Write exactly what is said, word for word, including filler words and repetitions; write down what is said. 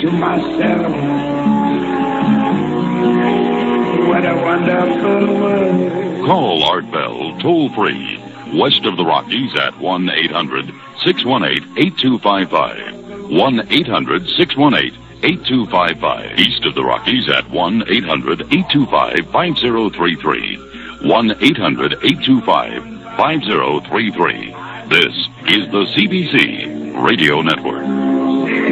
to myself, what a wonderful world. Call Art Bell toll free, west of the Rockies at one eight hundred, six one eight, eight two five five. one eight hundred, six one eight, eight two five five. East of the Rockies at one eight hundred, eight two five, five zero three three. one eight hundred, eight two five, five zero three three. This is the C B C Radio Network.